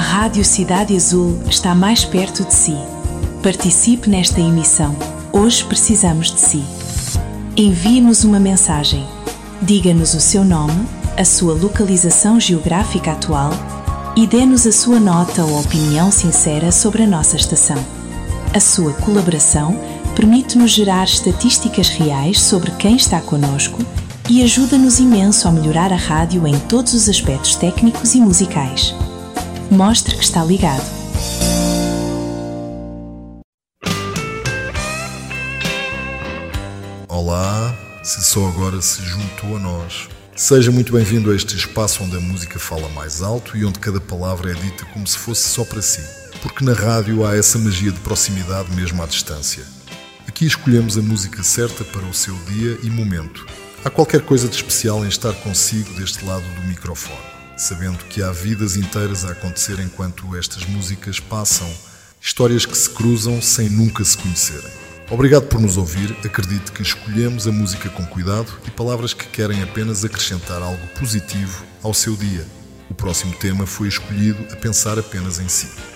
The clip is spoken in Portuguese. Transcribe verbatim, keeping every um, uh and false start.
Rádio Cidade Azul está mais perto de si. Participe nesta emissão. Hoje precisamos de si. Envie-nos uma mensagem. Diga-nos o seu nome, a sua localização geográfica atual e dê-nos a sua nota ou opinião sincera sobre a nossa estação. A sua colaboração permite-nos gerar estatísticas reais sobre quem está connosco e ajuda-nos imenso a melhorar a rádio em todos os aspectos técnicos e musicais. Mostre que está ligado. Olá, se só agora se juntou a nós. Seja muito bem-vindo a este espaço onde a música fala mais alto e onde cada palavra é dita como se fosse só para si. Porque na rádio há essa magia de proximidade mesmo à distância. Aqui escolhemos a música certa para o seu dia e momento. Há qualquer coisa de especial em estar consigo deste lado do microfone, sabendo que há vidas inteiras a acontecer enquanto estas músicas passam, histórias que se cruzam sem nunca se conhecerem. Obrigado por nos ouvir, acredite que escolhemos a música com cuidado e palavras que querem apenas acrescentar algo positivo ao seu dia. O próximo tema foi escolhido a pensar apenas em si.